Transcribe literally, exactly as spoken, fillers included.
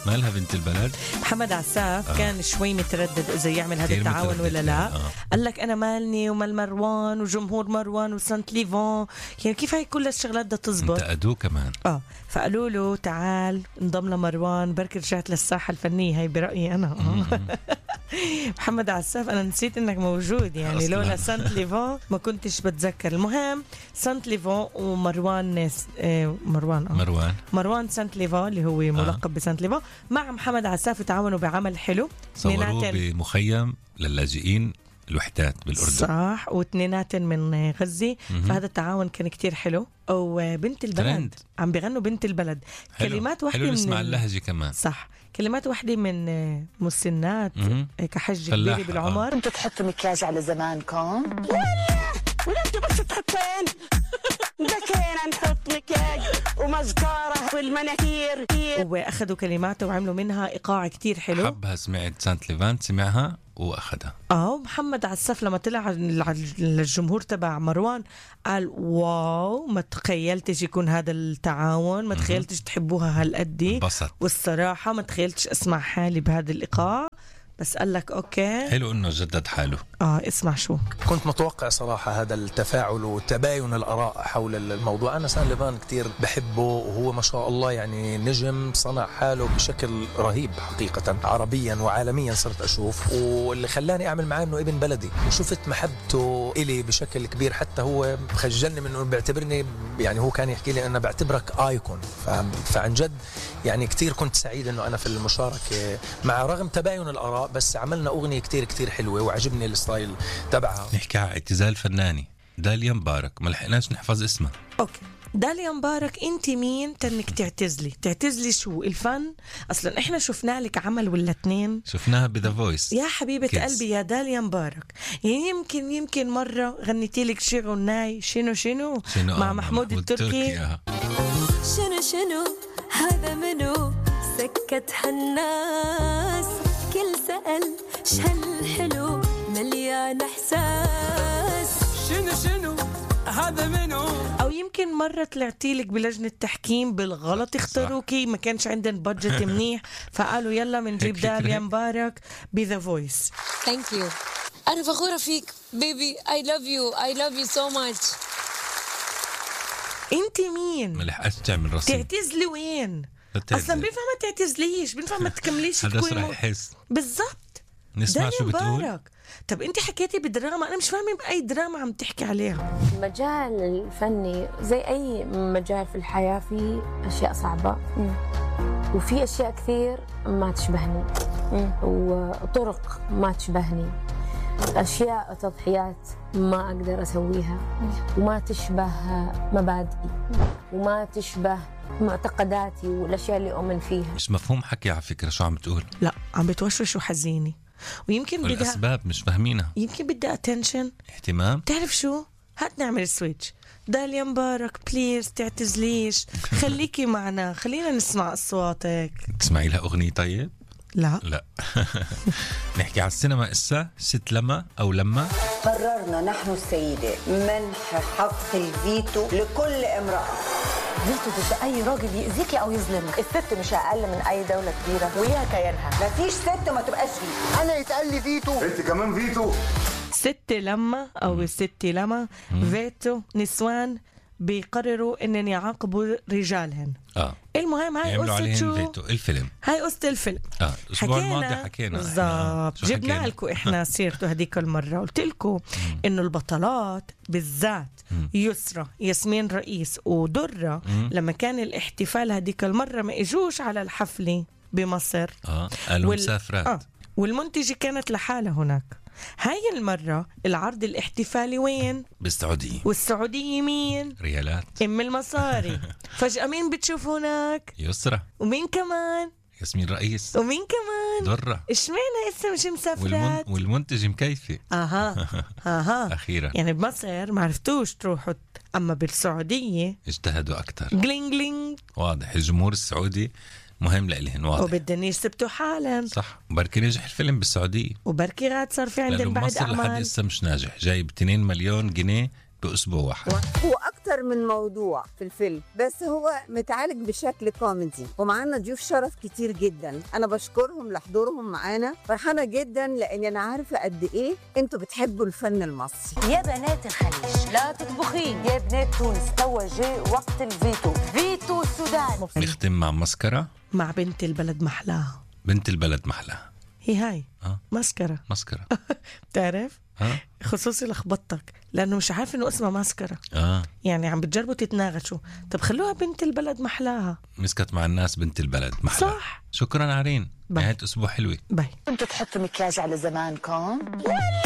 مالها بنت البلد؟ محمد عساف آه. كان شوي متردد إذا يعمل هذا التعاون ولا لا. آه. قال لك أنا مالني ومال مروان وجمهور مروان وسانت ليفون، يعني كيف هاي كل الشغلات بدها تزبط؟ انتقدوه كمان. آه فقالوا له تعال انضم لمروان، بركي رجعت للساحة الفنية. هاي برأيي أنا. محمد عساف أنا نسيت إنك موجود، يعني لولا سانت ليفون ما كنتش بتذكر. المهم سانت ليفون ومروان آه مروان آه. مروان مروان سانت ليفون اللي هو ملقب آه. بسانت ليفون مع محمد عساف تعاونوا بعمل حلو. صوروه بمخيم للاجئين الوحدات بالأردن، صح، واثنينات من غزة. فهذا التعاون كان كتير حلو. وبنت البلد ترند. عم بيغنوا بنت البلد. حلو. كلمات واحدة حلو من نسمع اللهجة كمان. صح، كلمات واحدة من مسنات كحج كبيرة بالعمر. انتوا تحطوا مكياج على زمانكم ولا ولا انتوا بس تحطين ذكينا نحط مكياج ومزكارة والمناكير. واخذوا كلماته وعملوا منها ايقاع كتير حلو. حبها، سمعت سانت ليفان سمعها واخذها. اه محمد عساف لما طلع للجمهور تبع مروان قال واو، ما تخيلتش يكون هذا التعاون، ما تخيلتش تحبوها هالقدي، والصراحة ما تخيلتش اسمع حالي بهذا الايقاع، بس قال لك اوكي حلو انه جدد حاله. اه اسمع شو كنت متوقع صراحة هذا التفاعل وتباين الآراء حول الموضوع. أنا سان ليفان كتير بحبه، وهو ما شاء الله يعني نجم صنع حاله بشكل رهيب حقيقة، عربيا وعالميا صرت أشوف. واللي خلاني أعمل معاه إنه ابن بلدي، وشفت محبته إلي بشكل كبير. حتى هو خجلني من إنه بيعتبرني، يعني هو كان يحكي لي أنا بعتبرك آيكون. فعن جد يعني كتير كنت سعيد إنه أنا في المشاركة مع، رغم تباين الآراء، بس عملنا أغنية كتير كتير حلوة وعجبني الستايل تبعها. نحكي على اعتزال فناني داليا مبارك، ما لحقناش نحفظ اسمها. اوكي داليا مبارك، انت مين تنك تعتزلي؟ تعتزلي شو؟ الفن؟ اصلا احنا شفنا لك عمل ولا اتنين، شفناها بذا فويس يا حبيبة كيس. قلبي يا داليا مبارك، يعني يمكن يمكن مرة غنيتي لك شي غناي شنو شنو, شنو مع محمود, محمود التركي. آه. شنو شنو هذا منو سكت هالناس، كل سأل شهل حلو مليان احساس. شنو شنو هذا منو؟ او يمكن مرة طلعتي لك بلجنة تحكيم بالغلط، اختاروكي ما كانش عندن بادجت منيح، فقالوا يلا منجيب داليا مبارك بذا فويس. ثانك يو، انا فخورة فيك بيبي، اي لاف يو اي لاف يو سو ماتش. انت مين؟ ما لحقتش تعمل رسم. تعتزلي وين؟ اصلا بينفع ما تعتزليش، بينفع ما تكمليش هذا تكوني رح يحس بالضبط. نسمع شو بتقول. طب انت حكيتي بدراما، انا مش فاهمه باي دراما عم تحكي عليها. المجال الفني زي اي مجال في الحياه، في اشياء صعبه وفي اشياء كثير ما تشبهني وطرق ما تشبهني، اشياء تضحيات ما اقدر اسويها وما تشبه مبادئي وما تشبه معتقداتي والاشياء اللي اؤمن فيها. مش مفهوم حكي على فكره، شو عم بتقول؟ لا عم بتوشوش وحزيني، ويمكن بدها الاسباب مش فاهمينها، يمكن بدها اتنشن، اهتمام. تعرف شو، هات نعمل سويتش. داليا مبارك بليز تعتزليش، خليكي معنا، خلينا نسمع اصواتك. تسمعي لها اغنيه طيب؟ لا لا. نحكي على السينما إسا. ست لما أو لما قررنا نحن السيدة منح حق الفيتو لكل امرأة. فيتو ضد أي راجل يأذيكي أو يظلمك. الست مش أقل من أي دولة كبيرة وليها كيانها، مفيش ست ما تبقاش فيتو. أنا يتقال لي فيتو، أنت كمان فيتو. ست لما أو ست لما فيتو نسوان بيقرروا إنن يعاقبوا رجالهن. آه. المهم هاي قصة شو؟ فيتو الفيلم. هاي قصة الفيلم. اه الأسبوع الماضي حكينا بالضبط، جبنا لكم إحنا سيرته هديك المرة، قلت لكم إنه البطلات بالذات يسرى ياسمين رئيس ودرة مم. لما كان الاحتفال هديك المرة ما إجوش على الحفلة بمصر. اه قالوا وال... مسافرات. آه. والمنتجة كانت لحالها هناك. هاي المرة العرض الاحتفالي وين؟ بالسعودية. والسعودية مين؟ ريالات ام المصاري. فجأة مين بتشوف هناك؟ يسرى. ومين كمان؟ ياسمين رئيس. ومين كمان؟ درة. اشمعنى هسه مش مسافرات؟ والمن... والمنتج مكيفة. اها اها اخيرا يعني بمصر ما عرفتوش تروحوا، اما بالسعودية اجتهدوا اكتر. جلينج جلينج. واضح الجمهور السعودي مهم لإلهن، واضح. وبدن يثبتوا حالا. صح، وبركي نجح الفيلم بالسعودية، وبركي غاد صار في عندن بعد أعمال. لحد هسه مش ناجح، جايب اثنين مليون جنيه بأسبوع واحد. هو أكتر من موضوع في الفيلم، بس هو متعالج بشكل كوميدي، ومعانا ضيوف شرف كتير جدا. أنا بشكرهم لحضورهم معانا، فرحانة جدا لأن أنا عارفة قد إيه أنتوا بتحبوا الفن المصري. يا بنات الخليج لا تطبخين، يا بنات تونس توا جاء وقت الفيتو، فيتو السودان. نختم مع مسكرة مع بنت البلد محلاها. بنت البلد محلاها هي هاي آه. مسكرة مسكرة بتعرف؟ آه. خصوصي لخبطتك لأنه مش عارف إنه اسمها مسكرة. آه. يعني عم بتجربوا تتناغشوا، طب خلوها بنت البلد محلاها. مسكت مع الناس بنت البلد محلاها. صح. شكرا عرين، باي. نهاية أسبوع حلوة. باي. كنتوا تحطوا مكياج على زمانكم؟